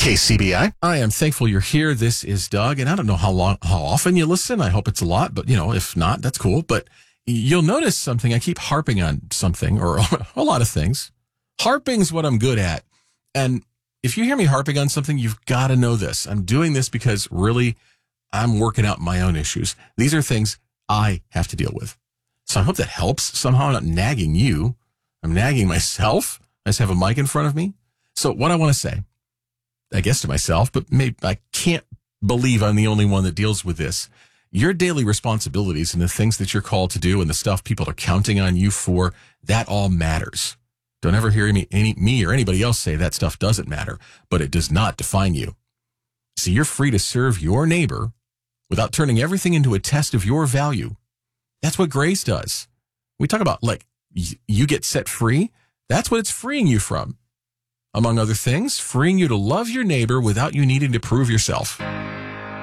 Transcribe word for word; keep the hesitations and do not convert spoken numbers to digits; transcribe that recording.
K C B I. I am thankful you're here. This is Doug, and I don't know how long, how often you listen. I hope it's a lot, but you know, if not, that's cool. But you'll notice something. I keep harping on something or a lot of things. Harping's what I'm good at. And if you hear me harping on something, you've got to know this. I'm doing this because really I'm working out my own issues. These are things I have to deal with. So I hope that helps. Somehow I'm not nagging you. I'm nagging myself. I just have a mic in front of me. So what I want to say, I guess to myself, but maybe I can't believe I'm the only one that deals with this. Your daily responsibilities and the things that you're called to do and the stuff people are counting on you for, that all matters. Don't ever hear me, any, me or anybody else say that stuff doesn't matter, but it does not define you. See, you're free to serve your neighbor without turning everything into a test of your value. That's what grace does. We talk about, like, you get set free. That's what it's freeing you from. Among other things, freeing you to love your neighbor without you needing to prove yourself.